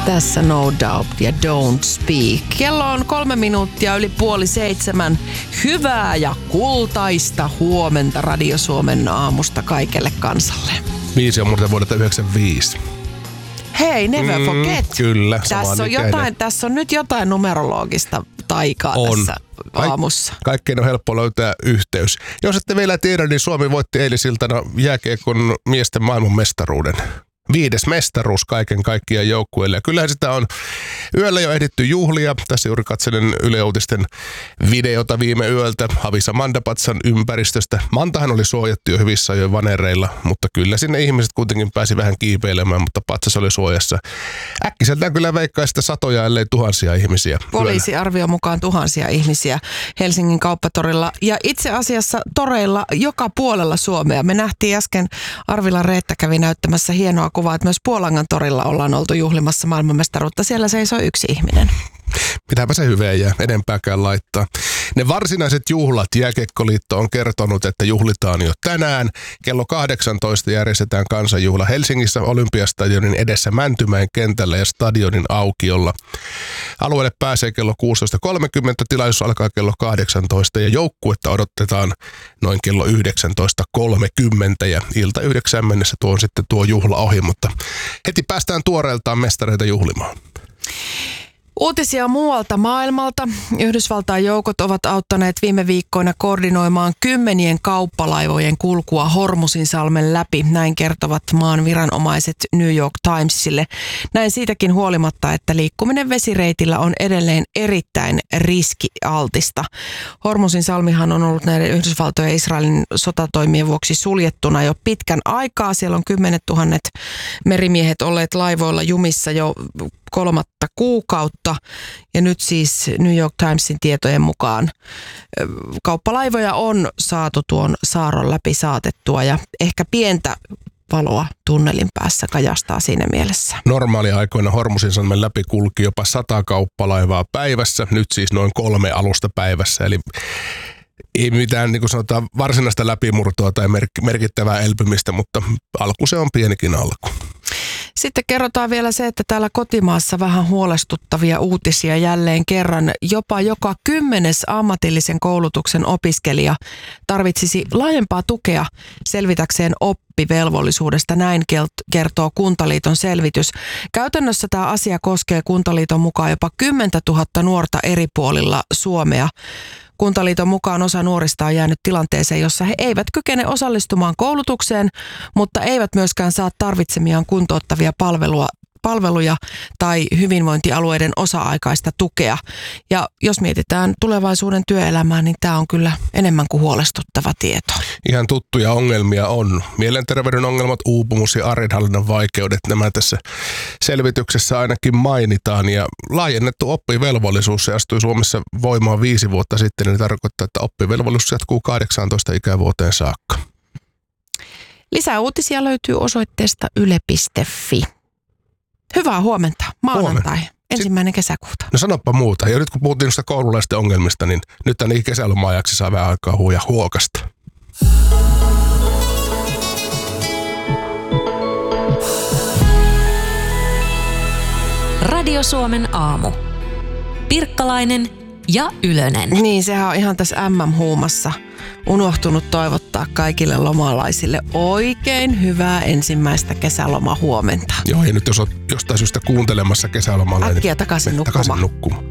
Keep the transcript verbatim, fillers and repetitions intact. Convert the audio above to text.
Tässä No Doubt ja Don't Speak. Kello on kolme minuuttia yli puoli seitsemän. Hyvää ja kultaista huomenta Radio Suomen aamusta kaikelle kansalle. Viisi on muuten vuodelta yhdeksänkymmentäviisi. Hei, never mm, forget. Kyllä, tässä on, jotain, tässä on nyt jotain numerologista taikaa on. Tässä aamussa. Kaik- kaikkeen on helppo löytää yhteys. Jos ette vielä tiedä, niin Suomi voitti eilisiltana jääkiekon miesten maailmanmestaruuden. Viides mestaruus kaiken kaikkiaan joukkueelle. Ja kyllähän sitä on yöllä jo ehditty juhlia. Tässä juuri katselen Yle Uutisten videota viime yöltä Havisa Mandapatsan ympäristöstä. Mantahan oli suojattu jo hyvissä ajoin vanereilla, mutta kyllä sinne ihmiset kuitenkin pääsi vähän kiipeilemään, mutta patsas oli suojassa. Äkkiseltään kyllä veikkaa sitä satoja, ellei tuhansia ihmisiä. Poliisi arvio mukaan tuhansia ihmisiä Helsingin kauppatorilla ja itse asiassa toreilla joka puolella Suomea. Me nähtiin äsken, Arvila Reetta kävi näyttämässä hienoa kuvaa, että myös Puolangan torilla ollaan oltu juhlimassa maailmanmestaruutta. Siellä seisoo yksi ihminen. Mitäpä se hyvää jää edempääkään laittaa. Ne varsinaiset juhlat Jääkiekkoliitto on kertonut, että juhlitaan jo tänään. Kello kahdeksantoista järjestetään kansanjuhla Helsingissä Olympiastadionin edessä Mäntymäen kentällä ja stadionin aukiolla. Alueelle pääsee kello kuusitoista kolmekymmentä, tilaisuus alkaa kello kahdeksantoista ja joukkuetta odotetaan noin kello yhdeksäntoista kolmekymmentä ja ilta yhdeksään mennessä tuo on sitten tuo juhla ohi, mutta heti päästään tuoreeltaan mestareita juhlimaan. Uutisia muualta maailmalta. Yhdysvaltain joukot ovat auttaneet viime viikkoina koordinoimaan kymmenien kauppalaivojen kulkua Hormuzinsalmen läpi. Näin kertovat maan viranomaiset New York Timesille. Näin siitäkin huolimatta, että liikkuminen vesireitillä on edelleen erittäin riskialtista. Hormuzinsalmihan on ollut näiden Yhdysvaltojen ja Israelin sotatoimien vuoksi suljettuna jo pitkän aikaa. Siellä on kymmenet tuhannet merimiehet olleet laivoilla jumissa jo kolmatta kuukautta ja nyt siis New York Timesin tietojen mukaan kauppalaivoja on saatu tuon saaron läpi saatettua ja ehkä pientä valoa tunnelin päässä kajastaa siinä mielessä. Normaaliaikoina Hormuzinsalmen läpi kulki jopa sata kauppalaivaa päivässä, nyt siis noin kolme alusta päivässä, eli ei mitään niin kuin sanotaan varsinaista läpimurtoa tai merkittävää elpymistä, mutta alku se on pienikin alku. Sitten kerrotaan vielä se, että täällä kotimaassa vähän huolestuttavia uutisia jälleen kerran. Jopa joka kymmenes ammatillisen koulutuksen opiskelija tarvitsisi laajempaa tukea selvitäkseen oppivelvollisuudesta. Näin kertoo Kuntaliiton selvitys. Käytännössä tämä asia koskee Kuntaliiton mukaan jopa kymmentätuhatta nuorta eri puolilla Suomea. Kuntaliiton mukaan osa nuorista on jäänyt tilanteeseen, jossa he eivät kykene osallistumaan koulutukseen, mutta eivät myöskään saa tarvitsemiaan kuntouttavia palvelua, palveluja tai hyvinvointialueiden osa-aikaista tukea. Ja jos mietitään tulevaisuuden työelämää, niin tämä on kyllä enemmän kuin huolestuttava tieto. Ihan tuttuja ongelmia on. Mielenterveyden ongelmat, uupumus ja arjenhallinnan vaikeudet, nämä tässä selvityksessä ainakin mainitaan. Ja laajennettu oppivelvollisuus, se astui Suomessa voimaan viisi vuotta sitten, niin tarkoittaa, että oppivelvollisuus jatkuu kahdeksaantoista ikävuoteen saakka. Lisää uutisia löytyy osoitteesta yle piste fi. Hyvää huomenta, maanantai, huomenta. Ensimmäinen kesäkuuta. No sanoppa muuta. Ja nyt kun puhuttiin noista koululaisten ongelmista, niin nyt ainakin kesäloma-ajaksi saa vähän aikaa huuja huokasta. Radio Suomen aamu. Pirkkalainen ja Ylönen. Niin, sehän on ihan tässä äm äm-huumassa unohtunut toivottaa kaikille lomalaisille oikein hyvää ensimmäistä kesälomahuomenta. Joo, ja nyt jos olet jostain syystä kuuntelemassa kesälomalla, äkkiä takaisin nukkumaan. Takaisin nukkumaan.